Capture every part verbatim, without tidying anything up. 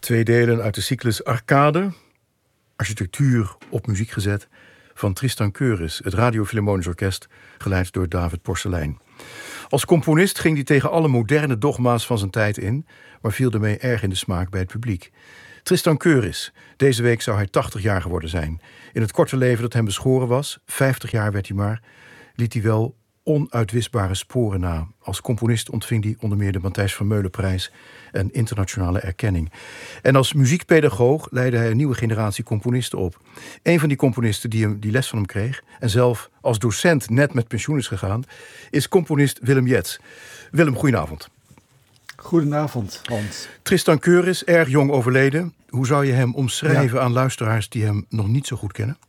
Twee delen uit de cyclus Arcade, architectuur op muziek gezet, van Tristan Keurens, het Radio Philharmonisch Orkest, geleid door David Porcelein. Als componist ging hij tegen alle moderne dogma's van zijn tijd in, maar viel daarmee erg in de smaak bij het publiek. Tristan Keurens, deze week zou hij tachtig jaar geworden zijn. In het korte leven dat hem beschoren was, vijftig jaar werd hij maar, liet hij wel onuitwisbare sporen na. Als componist ontving hij onder meer de Matthijs van Meulenprijs en internationale erkenning. En als muziekpedagoog leidde hij een nieuwe generatie componisten op. Een van die componisten die, hem, die les van hem kreeg en zelf als docent net met pensioen is gegaan, is componist Willem Jets. Willem, goedenavond. Goedenavond, Hans. Tristan Keurens, erg jong overleden. Hoe zou je hem omschrijven ja. aan luisteraars die hem nog niet zo goed kennen?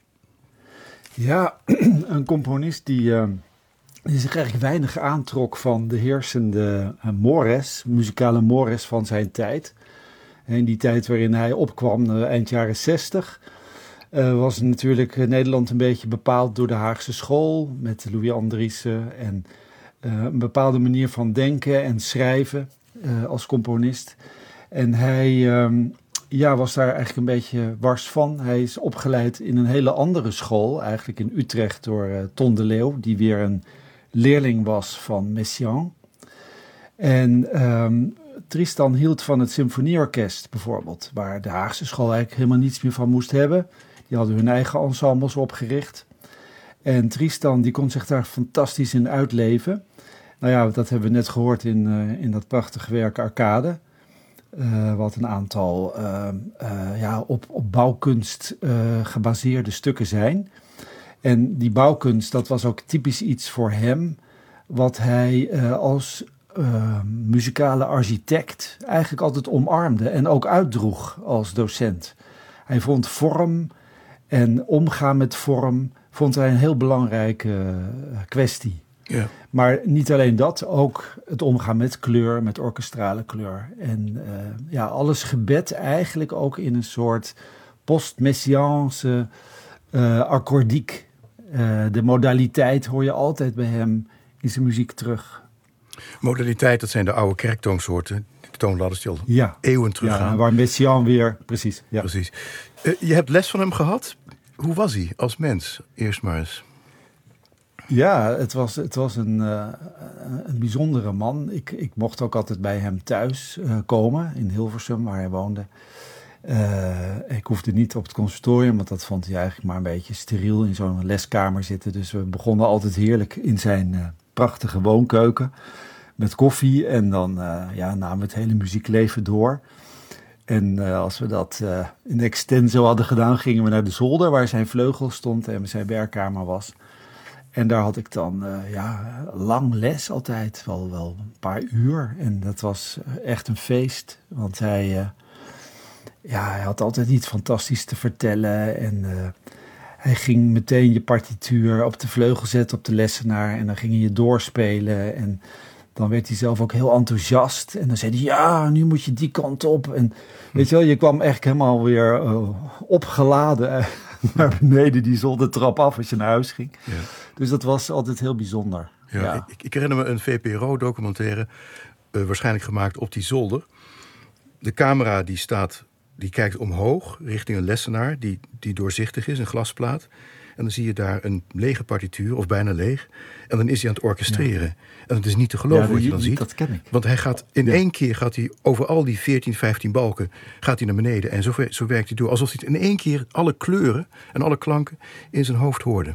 Ja, een componist die, uh, die zich eigenlijk weinig aantrok van de heersende uh, mores, muzikale mores van zijn tijd. In die tijd waarin hij opkwam, uh, eind jaren zestig, uh, was natuurlijk uh, Nederland een beetje bepaald door de Haagse school, met Louis Andriessen en uh, een bepaalde manier van denken en schrijven uh, als componist. En hij um, ja, was daar eigenlijk een beetje wars van. Hij is opgeleid in een hele andere school, eigenlijk in Utrecht door uh, Ton de Leeuw, die weer een leerling was van Messiaen. En um, Tristan hield van het symfonieorkest bijvoorbeeld, waar de Haagse school eigenlijk helemaal niets meer van moest hebben. Die hadden hun eigen ensembles opgericht. En Tristan die kon zich daar fantastisch in uitleven. Nou ja, dat hebben we net gehoord in, uh, in dat prachtige werk Arcade. Uh, wat een aantal uh, uh, ja, op, op bouwkunst uh, gebaseerde stukken zijn. En die bouwkunst, dat was ook typisch iets voor hem, wat hij uh, als uh, muzikale architect eigenlijk altijd omarmde en ook uitdroeg als docent. Hij vond vorm en omgaan met vorm vond hij een heel belangrijke uh, kwestie. Ja. Maar niet alleen dat, ook het omgaan met kleur, met orkestrale kleur. En uh, ja, alles gebed eigenlijk ook in een soort post-messiaanse uh, akkoordiek. Uh, de modaliteit hoor je altijd bij hem in zijn muziek terug. Modaliteit, dat zijn de oude kerktoonsoorten. De toonladders die al ja. eeuwen teruggaan. Ja, waar Messiaen weer, precies. Ja. precies. Uh, je hebt les van hem gehad. Hoe was hij als mens? Eerst maar eens. Ja, het was, het was een, uh, een bijzondere man. Ik, ik mocht ook altijd bij hem thuis uh, komen, in Hilversum, waar hij woonde. Uh, ik hoefde niet op het conservatorium, want dat vond hij eigenlijk maar een beetje steriel in zo'n leskamer zitten. Dus we begonnen altijd heerlijk in zijn uh, prachtige woonkeuken met koffie. En dan uh, ja, namen we het hele muziekleven door. En uh, als we dat uh, in extenso hadden gedaan, gingen we naar de zolder waar zijn vleugel stond en zijn werkkamer was. En daar had ik dan uh, ja, lang les altijd, wel, wel een paar uur. En dat was echt een feest, want hij, uh, ja, hij had altijd iets fantastisch te vertellen. En uh, hij ging meteen je partituur op de vleugel zetten op de lessenaar en dan ging hij je doorspelen. En dan werd hij zelf ook heel enthousiast. En dan zei hij, ja, nu moet je die kant op. En weet je wel, je kwam echt helemaal weer uh, opgeladen naar beneden die zoldertrap af als je naar huis ging. Ja. Dus dat was altijd heel bijzonder. Ja, ja. Ik, ik herinner me een V P R O-documentaire, uh, waarschijnlijk gemaakt op die zolder. De camera die staat, die kijkt omhoog richting een lessenaar die, die doorzichtig is, een glasplaat. En dan zie je daar een lege partituur, of bijna leeg. En dan is hij aan het orchestreren. Ja. En het is niet te geloven ja, wat je dan ziet. Dat ken ik. Want hij gaat in ja. één keer gaat hij over al die veertien, vijftien balken gaat hij naar beneden. En zo, zo werkt hij door. Alsof hij in één keer alle kleuren en alle klanken in zijn hoofd hoorde.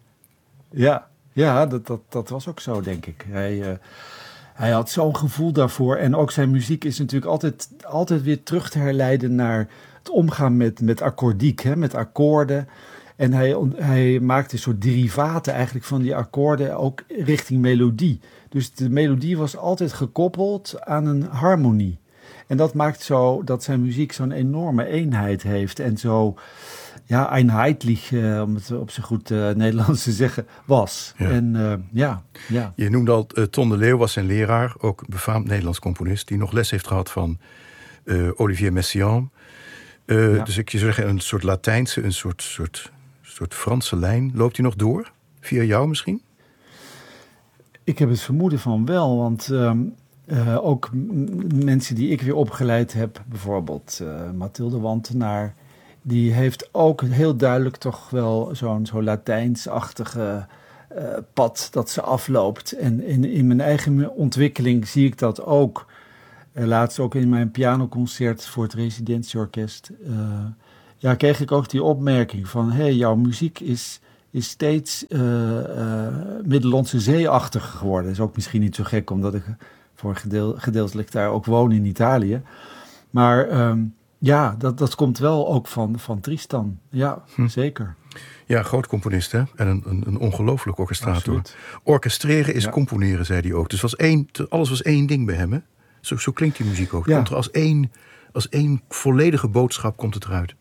Ja, ja dat, dat, dat was ook zo, denk ik. Hij, uh, hij had zo'n gevoel daarvoor. En ook zijn muziek is natuurlijk altijd, altijd weer terug te herleiden naar het omgaan met, met akkoordiek, hè, met akkoorden. En hij, hij maakte een soort derivaten eigenlijk van die akkoorden ook richting melodie. Dus de melodie was altijd gekoppeld aan een harmonie. En dat maakt zo dat zijn muziek zo'n enorme eenheid heeft. En zo, ja, einheitlich, uh, om het op zijn goed uh, Nederlands te zeggen, was. Ja. En uh, ja, ja. Je noemde al, uh, Ton de Leeuw was zijn leraar, ook een befaamd Nederlands componist, die nog les heeft gehad van uh, Olivier Messiaen. Uh, ja. Dus ik zou zeggen, een soort Latijnse, een soort... soort Een soort Franse lijn. Loopt hij nog door? Via jou misschien? Ik heb het vermoeden van wel, want um, Uh, ook m- mensen die ik weer opgeleid heb, bijvoorbeeld uh, Mathilde Wantenaar, die heeft ook heel duidelijk toch wel zo'n zo Latijnsachtige uh, pad dat ze afloopt. En in, in mijn eigen ontwikkeling zie ik dat ook. Uh, laatst ook in mijn pianoconcert voor het residentieorkest. Uh, ja, kreeg ik ook die opmerking van, hé, hey, jouw muziek is, is steeds uh, uh, Middellandse Zee-achtig geworden. Dat is ook misschien niet zo gek, omdat ik voor gedeel, gedeeltelijk daar ook woon in Italië. Maar um, ja, dat, dat komt wel ook van, van Tristan. Ja, hm. zeker. Ja, groot componist, hè? En een, een, een ongelooflijk orchestrator. Absoluut. Orchestreren is ja. componeren, zei hij ook. Dus was één, alles was één ding bij hem, hè? Zo, zo klinkt die muziek ook. Ja. Komt er als één, als één volledige boodschap komt het eruit.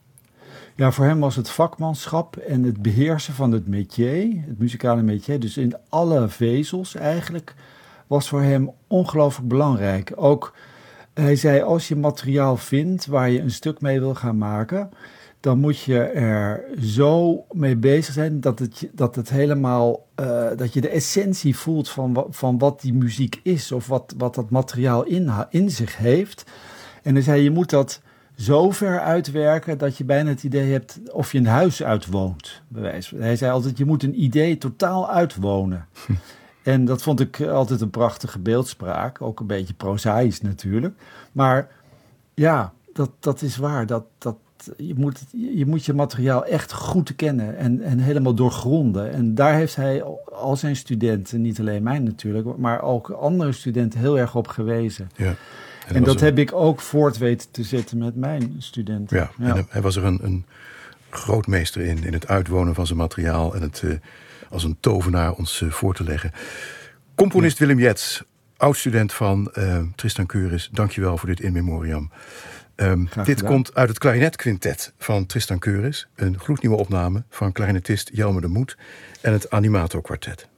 Ja, voor hem was het vakmanschap en het beheersen van het métier, het muzikale métier, dus in alle vezels eigenlijk, was voor hem ongelooflijk belangrijk. Ook, hij zei, als je materiaal vindt waar je een stuk mee wil gaan maken, dan moet je er zo mee bezig zijn dat het, dat het helemaal, uh, dat je de essentie voelt van, van wat die muziek is of wat, wat dat materiaal in, in zich heeft. En hij zei, je moet dat zo ver uitwerken dat je bijna het idee hebt of je een huis uitwoont. Hij zei altijd, je moet een idee totaal uitwonen. Hm. En dat vond ik altijd een prachtige beeldspraak. Ook een beetje prozaïs natuurlijk. Maar ja, dat, dat is waar. Dat, dat, je, moet, je moet je materiaal echt goed kennen en, en helemaal doorgronden. En daar heeft hij al zijn studenten, niet alleen mij natuurlijk, maar ook andere studenten heel erg op gewezen. Ja. En, en dat een... heb ik ook voort weten te zetten met mijn studenten. Ja, ja. En hij was er een, een grootmeester in, in het uitwonen van zijn materiaal en het uh, als een tovenaar ons uh, voor te leggen. Componist ja. Willem Jetz, oud-student van uh, Tristan Keuris, dankjewel voor dit in memoriam. Um, dit gedaan. Komt uit het klarinet-quintet van Tristan Keuris, een gloednieuwe opname van klarinetist Jelmer de Moed en het Animato Quartet.